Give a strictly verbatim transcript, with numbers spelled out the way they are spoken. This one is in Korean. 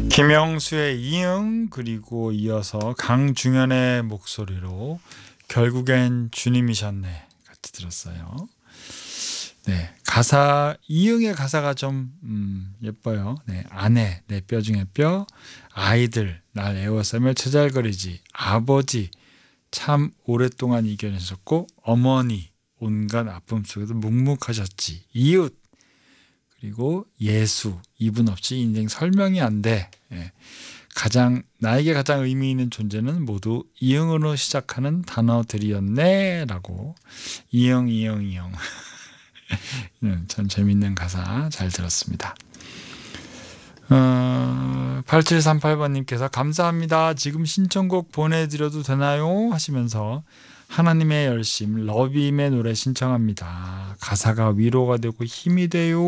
김영수의 이응, 그리고 이어서 강중현의 목소리로 결국엔 주님이셨네 같이 들었어요. 네, 가사 이응의 가사가 좀 음, 예뻐요. 네, 아내 내 뼈 중에 뼈, 아이들 날 애워싸며 제잘거리지, 아버지 참 오랫동안 이겨내셨고, 어머니 온갖 아픔 속에도 묵묵하셨지, 이웃 그리고 예수 이분 없이 인생 설명이 안 돼. 예. 가장 나에게 가장 의미 있는 존재는 모두 이응으로 시작하는 단어들이었네 라고. 이응 이응 이응. 참 재밌는 가사 잘 들었습니다. 어, 팔칠삼팔 번님께서 감사합니다. 지금 신청곡 보내드려도 되나요? 하시면서 하나님의 열심 러비임의 노래 신청합니다. 가사가 위로가 되고 힘이 돼요.